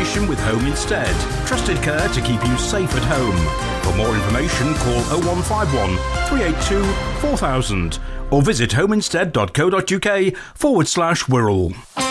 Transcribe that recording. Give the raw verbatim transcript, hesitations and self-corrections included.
conversation with Home Instead. Trusted care to keep you safe at home. For more information, call oh one five one, three eight two, four thousand or visit homeinstead.co.uk forward slash Wirral.